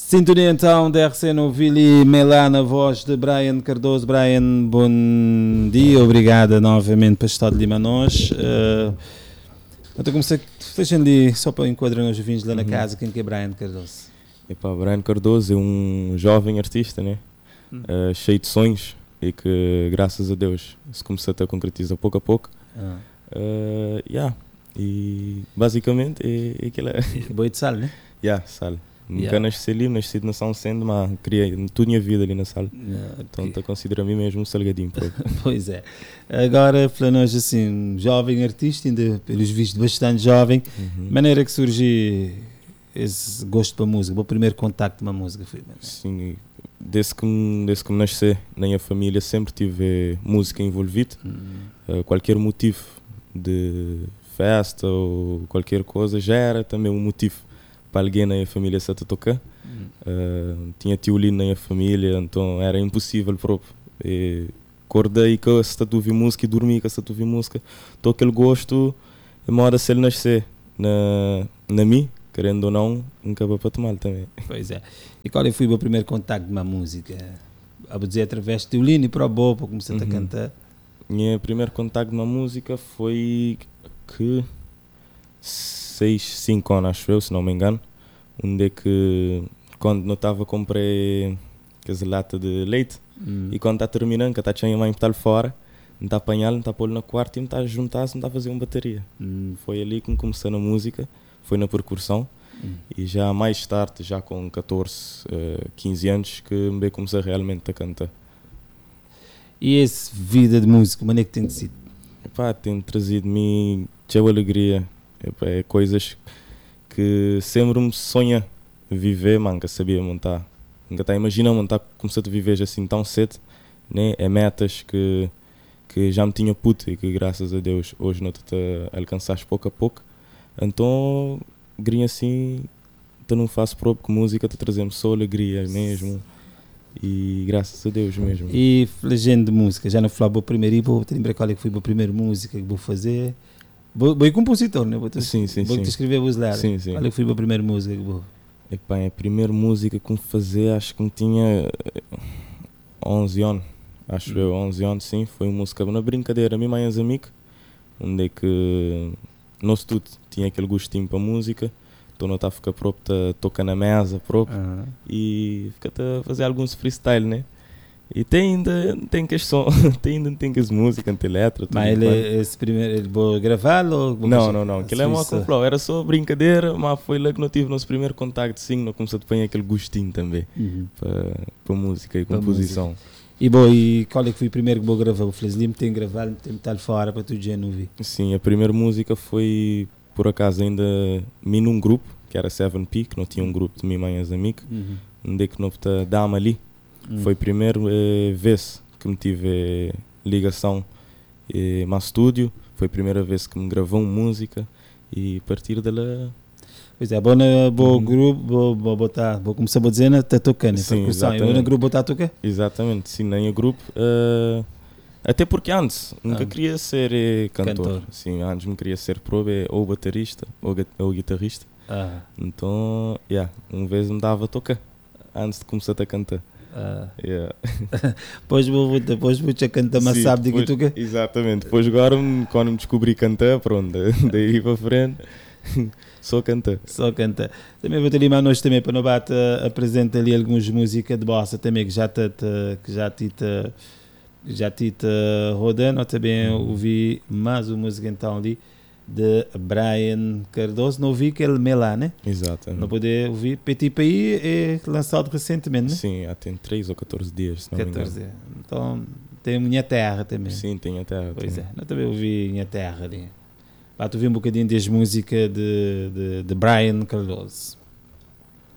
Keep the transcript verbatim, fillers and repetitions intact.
Sintonia então da R C no Vili Melá na voz de Brian Cardoso. Brian, bom dia, obrigada novamente por estar de Limanos. Uh, então comecei, deixem ali só para enquadrar os vinhos lá na casa, quem que é Brian Cardoso? Epá, Brian Cardoso é um jovem artista, né? Hum. Uh, cheio de sonhos e que graças a Deus se começou a concretizar pouco a pouco. Ah. Uh, yeah. E basicamente é, é aquilo. Boi de sal, né? Yeah, sal. Nunca Yeah. nasci ali, nasci de Nação Sendo, mas criei toda a minha vida ali na sala. Yeah, então okay. Considero a mim mesmo um salgadinho. Pois é. Agora, falando assim, um jovem artista, ainda pelos vistos bastante jovem, uhum. maneira que surgiu esse gosto para a música, o primeiro contacto com a música foi? Sim, desde que, desde que me nasci, na minha família sempre tive música envolvida, uhum. uh, qualquer motivo de festa ou qualquer coisa já era também um motivo para alguém na minha família se tocar. Uhum. Uh, tinha tio Lino na minha família, então era impossível próprio. E acordei que se tu ouvir música e dormi que se tu ouvir música. Então aquele gosto, mora se ele nascer na, na mim, querendo ou não, nunca vai para tomar também. Pois é. E qual foi o primeiro contacto com a música? A dizer através de tio Lino e para o Boa, para começar uhum. a cantar? Meu primeiro contacto com a música foi que seis, cinco anos, acho eu, se não me engano, onde é que quando não estava comprei aquelas latas de leite hum. e quando está terminando, que está tinha mãe para fora, não está a apanhar, não está a pôr no quarto e não está a juntar, não está a fazer uma bateria. Hum. Foi ali que comecei na música, foi na percussão hum. e já mais tarde, já com catorze, quinze anos, que me comecei realmente a cantar. E essa vida de música, como é que tem sido? Epá, tem trazido-me muita alegria. Epá, é coisas que sempre me sonha viver, man, que sabia montar. Nunca está a imaginar montar, comecei a viver assim tão cedo, né? É metas que, que já me tinha puto e que graças a Deus hoje não estou a alcançar pouco a pouco. Então, grinha assim, eu não faço próprio com música, te trazendo só alegria mesmo. E graças a Deus mesmo. E legenda de música, já não falava o primeiro, e vou te lembrar qual é que foi a primeira música que vou fazer. Vou, vou compositor, né? Vou te, sim, sim, vou sim. te escrever os lados. Sim, sim. Qual é que foi a primeira música que vou? Epá, a primeira música que me fazer, acho que me tinha onze anos. Acho hum. eu, onze anos, sim. Foi uma música na brincadeira, minha mãe e os amigos, onde é que nós tudo tinha aquele gostinho para música. Então não está a ficar próprio, a tocar na mesa próprio uhum. e fica a fazer alguns freestyle, né? E tem ainda tem que som, tem ainda tem que as músicas, tem letra. Mas ele esse primeiro ele vou gravá-lo? Não, não, não. Aquilo é uma complô. Era só brincadeira, mas foi lá que nós tivemos nosso primeiro contacto, sim, nós começamos a ter aquele gostinho também uhum. para para música e composição. Música. E bom, e qual é que foi o primeiro que vou gravar? O Fleslime tem que gravar, tem que estar fora para tu já não ouvir. Sim, a primeira música foi por acaso ainda mim num grupo, que era Seven P, que não tinha um grupo de minha mãe e os amigos, uhum. onde é que não está dama ali. Uhum. Foi a primeira eh, vez que me tive eh, ligação eh, ao estúdio, foi a primeira vez que me gravou música e a partir dela... Pois é, vou no uhum. grupo, vou, vou, botar, vou começar a dizer, está tocando, sim, exatamente. Eu no grupo vou estar a tocar? Exatamente, sim, nem o grupo... Uh, até porque antes nunca ah. queria ser eh, cantor. cantor. Sim, antes me queria ser pro, ou baterista ou, ou guitarrista. Ah. Então, yeah, uma vez me dava a tocar antes de começar a cantar. Ah. Yeah. depois vou depois vou te cantar, mas sabe de que toca? Exatamente. Depois agora quando me descobri cantar, pronto, daí para frente só cantar. Só cantar. Também vou ter ali mais nós também para no bate apresenta ali algumas músicas de bossa também que já te, te que já te, te já tive rodando, eu também uhum. ouvi mais uma música então ali de Brian Cardoso, não ouvi que ele Melá, né? Exato. Não poder ouvir, Petit Pays é lançado recentemente, né? Sim, há tem três ou catorze dias, se não catorze me engano. Então tem Minha Terra também. Sim, tem a Terra. Pois também. é, eu também ouvi Minha Terra ali. Para tu ouvir um bocadinho das músicas de, de, de Brian Cardoso.